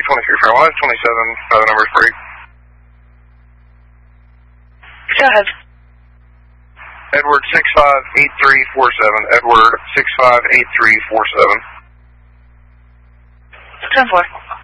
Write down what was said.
23 Fairway, 27, the number's free. Go ahead. Edward 658347. Edward 658347. 10-4.